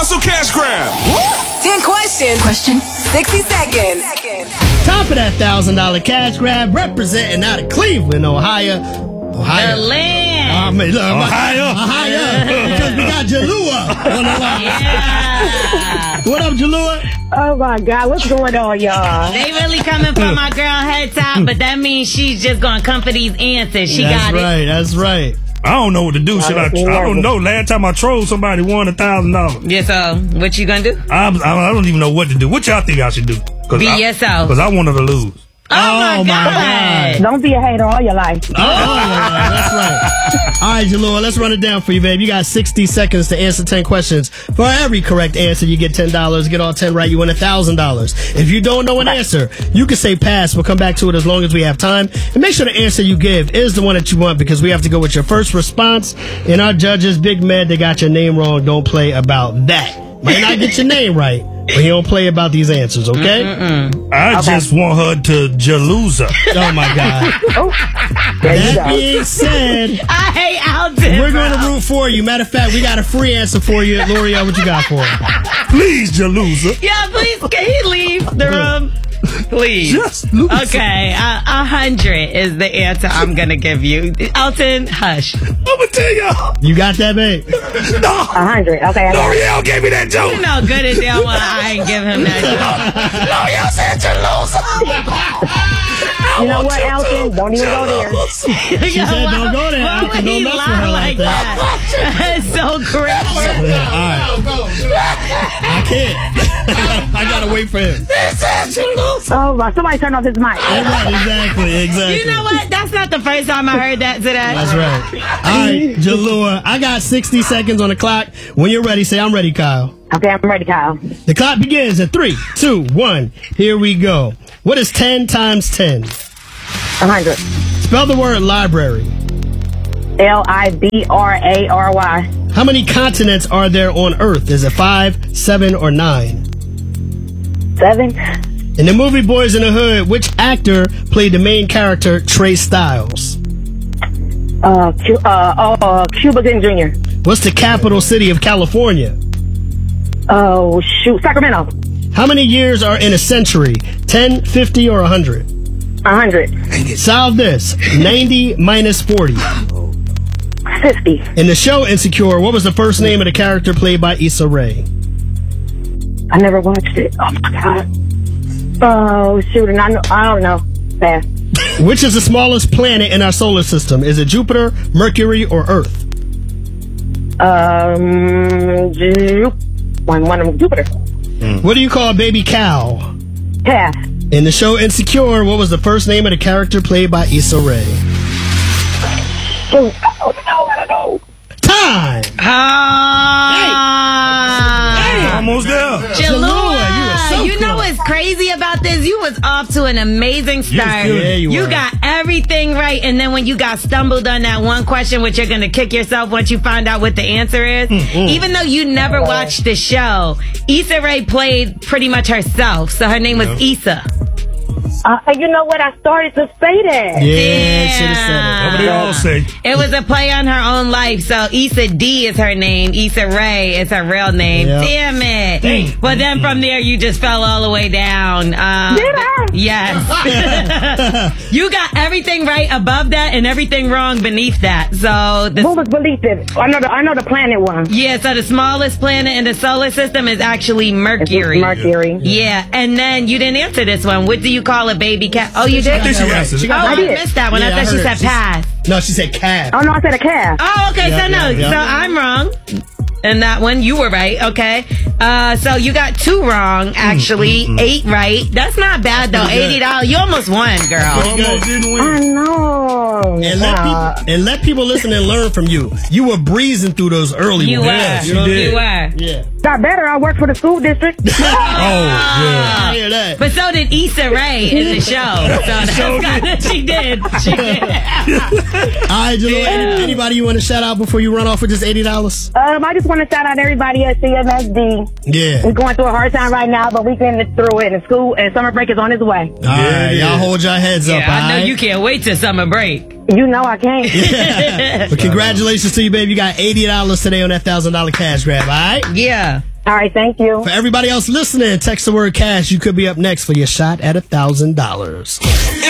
Hustle Cash Grab. 10 questions. 60 seconds. Time for that $1,000 cash grab, representing out of Cleveland, Ohio. The land. Ohio. Because we got Jalua on the line. Yeah. What up, Jalua? Oh my God, what's going on, y'all? They really coming for my girl head top, but that means she's just gonna come for these answers. She got it. That's right. I don't know what to do. I don't know. Last time I trolled somebody won $1,000. Yeah, so what you gonna do? I don't even know what to do. What y'all think I should do? Be yourself. Because I wanted to lose. Oh my God. Don't be a hater all your life. That's right. All right, Jalua, let's run it down for you, babe. You got 60 seconds to answer 10 questions. For every correct answer, you get $10. Get all 10 right, you win $1,000. If you don't know an answer, you can say pass. We'll come back to it as long as we have time. And make sure the answer you give is the one that you want, because we have to go with your first response. And our judges, Big Med, they got your name wrong. Don't play about that. Might not get your name right, but you don't play about these answers, okay? I just want her to Jaluza. Oh, my God. That being said, I hate Alton. we're going to root for you. Matter of fact, we got a free answer for you. L'Oreal, what you got for her? Please, Jaluza. Yeah, please, can he leave the room? Please. Just lose. Okay, 100 is the answer I'm gonna give you. Elton, hush. I'm gonna tell y'all. You got that, babe? No. 100. Okay, I got it. L'Oreal gave me that joke. You know good as hell when I ain't give him that. L'Oreal said Jaluza. You know what, Elton? Don't even go there. She said don't go there. Why would Don't he mess with lie her like that? That's so crazy. Yeah, all right. I can't. I gotta wait for him. Oh, my, somebody turn off his mic. Exactly. You know what? That's not the first time I heard that today. That's right. All right, Jalua, I got 60 seconds on the clock. When you're ready, say I'm ready, Kyle. Okay, I'm ready, Kyle. The clock begins in 3, 2, 1. Here we go. What is 10 times 10? 100. Spell the word library. Library. How many continents are there on Earth? Is it 5, 7, or 9? 7. In the movie Boys in the Hood, which actor played the main character, Trey Styles? Cuba Gooding Jr. What's the capital city of California? Oh, shoot. Sacramento. How many years are in a century? 10, 50, or 100? 100. Solve this. 90 minus 40. 50. In the show Insecure, what was the first name of the character played by Issa Rae? I never watched it. Oh, my God. Oh, shoot. And I don't know. Pass. Which is the smallest planet in our solar system? Is it Jupiter, Mercury, or Earth? One of them, Jupiter. What do you call a baby cow? Pass. In the show Insecure, what was the first name of the character played by Issa Rae? Shoot. I don't know. Time! Almost there. Jalua, you know what's crazy about this? You was off to an amazing start. You got everything right, and then when you got stumbled on that one question, which you're going to kick yourself once you find out what the answer is, even though you never watched the show, Issa Rae played pretty much herself, so her name was Issa. You know what? I started to say that. Yeah, should have said it. What do they all say? It was a play on her own life. So Issa D is her name. Issa Rae is her real name. Yep. Damn it. But then from there, you just fell all the way down. Did I? Yes. You got everything right above that and everything wrong beneath that. So Who was beneath it? I know the planet one. yeah, so the smallest planet in the solar system is actually Mercury. Mercury. Yeah, and then you didn't answer this one. What do you call a baby cat? Oh, you did? I think she answered it. I missed that one. Yeah, I thought I she heard said it. pass. No, she said calf. Oh, no, I said a calf. Oh, okay. Yeah, So no. yeah. So I'm wrong. And that one, you were right. Okay. So you got 2 wrong, actually. 8 right. That's not bad, though. $80. You almost won, girl. Almost didn't win. I know. And let people listen and learn from you. You were breezing through those early You ones. were. Yes, you know what I mean? You were. Yeah. Got better. I work for the school district. I hear that. But so did Issa Rae in the show. So that's she did. She did. All right, Jalua, anybody you want to shout out before you run off with this $80? I just want to shout out everybody at CMSD. Yeah. We're going through a hard time right now, but we getting through it. And school and summer break is on its way. All right, y'all hold your heads up, Yeah, I know all right? you can't wait till summer break. You know I can't. But congratulations to you, babe. You got $80 today on that $1,000 cash grab, all right? Yeah. All right, thank you. For everybody else listening, text the word cash. You could be up next for your shot at $1,000.